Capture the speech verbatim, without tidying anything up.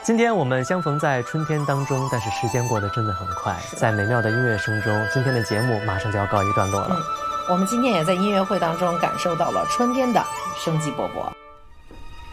今天我们相逢在春天当中，但是时间过得真的很快，在美妙的音乐声中，今天的节目马上就要告一段落了。 嗯，我们今天也在音乐会当中感受到了春天的生机勃勃。